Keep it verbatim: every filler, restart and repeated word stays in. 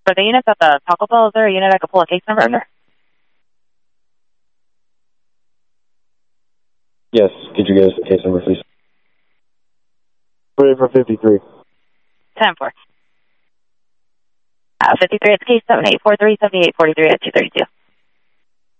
For the units at the Taco Bell, is there a unit I could pull a case number under? Yes, could you give us the case number, please? Ready for fifty-three. ten four. Uh, fifty-three, it's case seven eight four three, seven eight four three at two thirty-two.